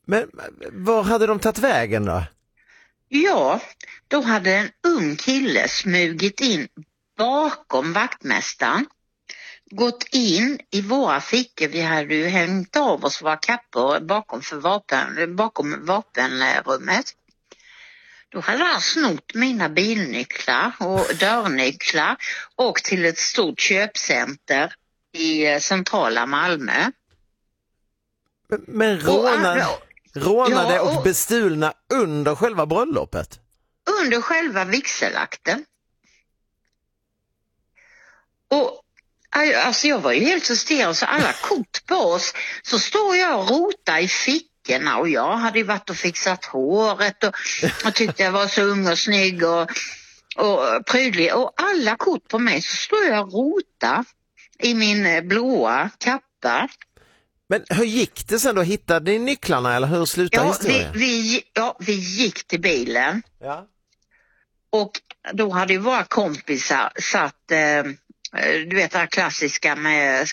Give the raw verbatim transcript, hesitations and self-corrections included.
Men var hade de tagit vägen då? Ja, då hade en ung kille smugit in bakom vaktmästaren. Gått in i våra fickor, vi hade ju hängt av oss våra kappor bakom, för vapen, bakom vapenrummet. Då hade han snott mina bilnycklar och dörrnycklar och till ett stort köpcenter i centrala Malmö. Men, men rånade, och, rånade ja, och, och bestulna under själva bröllopet? Under själva vigselakten. Och alltså jag var ju helt hysterisk, så alla kort på oss, så står jag och rotar i fickorna, och jag hade ju varit och fixat håret och, och tyckte jag var så ung och snygg och, och prydlig, och alla kort på mig, så står jag och rotar i min blåa kappa. Men hur gick det sen då? Hittade ni nycklarna eller hur slutade ja, historien? Vi, vi, ja, vi gick till bilen. Ja. Och då hade ju våra kompisar satt... Eh, du vet det här klassiska med